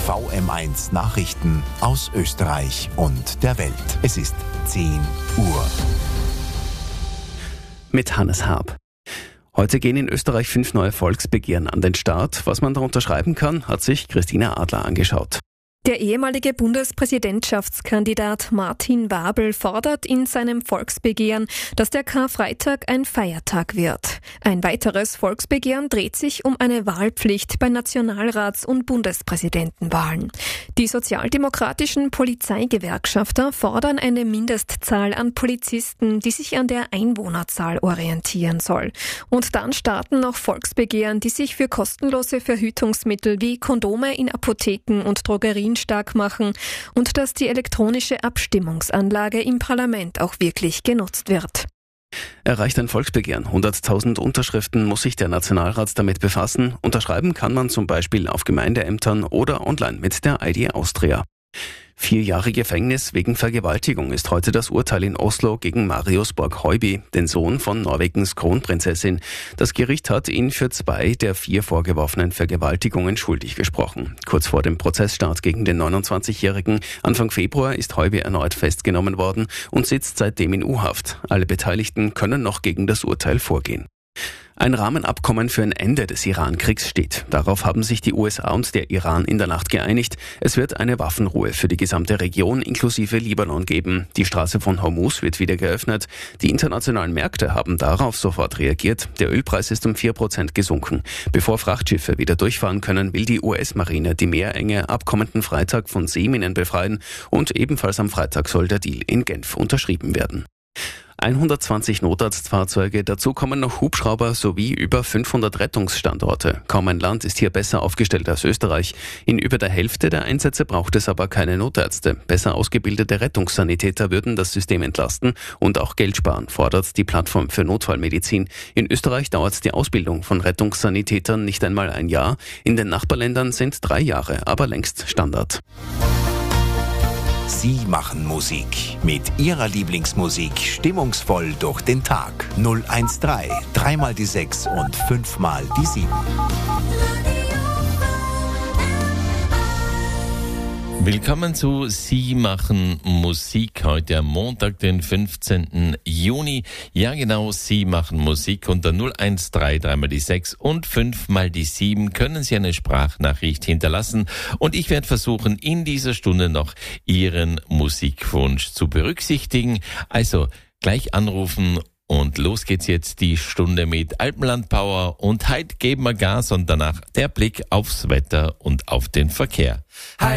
VM1 Nachrichten aus Österreich und der Welt. Es ist 10 Uhr. Mit Hannes Harb. Heute gehen in Österreich 5 neue Volksbegehren an den Start. Was man darunter schreiben kann, hat sich Christina Adler angeschaut. Der ehemalige Bundespräsidentschaftskandidat Martin Wabel fordert in seinem Volksbegehren, dass der Karfreitag ein Feiertag wird. Ein weiteres Volksbegehren dreht sich um eine Wahlpflicht bei Nationalrats- und Bundespräsidentenwahlen. Die sozialdemokratischen Polizeigewerkschafter fordern eine Mindestzahl an Polizisten, die sich an der Einwohnerzahl orientieren soll. Und dann starten noch Volksbegehren, die sich für kostenlose Verhütungsmittel wie Kondome in Apotheken und Drogerien stark machen und dass die elektronische Abstimmungsanlage im Parlament auch wirklich genutzt wird. Erreicht ein Volksbegehren 100.000 Unterschriften, muss sich der Nationalrat damit befassen. Unterschreiben kann man zum Beispiel auf Gemeindeämtern oder online mit der ID Austria. 4 Jahre Gefängnis wegen Vergewaltigung ist heute das Urteil in Oslo gegen Marius Borg-Høiby, den Sohn von Norwegens Kronprinzessin. Das Gericht hat ihn für 2 der 4 vorgeworfenen Vergewaltigungen schuldig gesprochen. Kurz vor dem Prozessstart gegen den 29-Jährigen Anfang Februar ist Høiby erneut festgenommen worden und sitzt seitdem in U-Haft. Alle Beteiligten können noch gegen das Urteil vorgehen. Ein Rahmenabkommen für ein Ende des Iran-Kriegs steht. Darauf haben sich die USA und der Iran in der Nacht geeinigt. Es wird eine Waffenruhe für die gesamte Region inklusive Libanon geben. Die Straße von Hormuz wird wieder geöffnet. Die internationalen Märkte haben darauf sofort reagiert. Der Ölpreis ist um 4% gesunken. Bevor Frachtschiffe wieder durchfahren können, will die US-Marine die Meerenge ab kommenden Freitag von Seeminen befreien. Und ebenfalls am Freitag soll der Deal in Genf unterschrieben werden. 120 Notarztfahrzeuge, dazu kommen noch Hubschrauber sowie über 500 Rettungsstandorte. Kaum ein Land ist hier besser aufgestellt als Österreich. In über der Hälfte der Einsätze braucht es aber keine Notärzte. Besser ausgebildete Rettungssanitäter würden das System entlasten und auch Geld sparen, fordert die Plattform für Notfallmedizin. In Österreich dauert die Ausbildung von Rettungssanitätern nicht einmal ein Jahr. In den Nachbarländern sind 3 Jahre, aber längst Standard. Sie machen Musik. Mit Ihrer Lieblingsmusik stimmungsvoll durch den Tag. 013, 3 mal die 6 und 5 mal die 7. Willkommen zu Sie machen Musik, heute am Montag, den 15. Juni. Ja genau, Sie machen Musik. Unter 013, 3 mal die 6 und 5 mal die 7 können Sie eine Sprachnachricht hinterlassen. Und ich werde versuchen, in dieser Stunde noch Ihren Musikwunsch zu berücksichtigen. Also gleich anrufen. Und los geht's jetzt, die Stunde mit Alpenland Power. Und heute geben wir Gas und danach der Blick aufs Wetter und auf den Verkehr.